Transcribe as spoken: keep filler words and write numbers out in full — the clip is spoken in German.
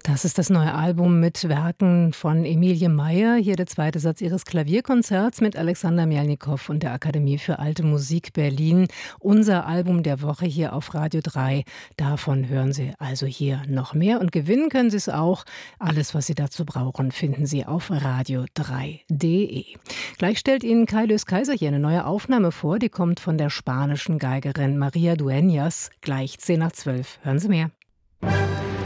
Das ist das neue Album mit Werken von Emilie Meyer. Hier der zweite Satz ihres Klavierkonzerts mit Alexander Mjelnikow und der Akademie für Alte Musik Berlin. Unser Album der Woche hier auf Radio drei. Davon hören Sie also hier noch mehr. Und gewinnen können Sie es auch. Alles, was Sie dazu brauchen, finden Sie auf radio drei punkt de. Gleich stellt Ihnen Kai Lös Kaiser hier eine neue Aufnahme vor. Die kommt von der spanischen Geigerin Maria Dueñas. Gleich zehn nach zwölf. Hören Sie mehr.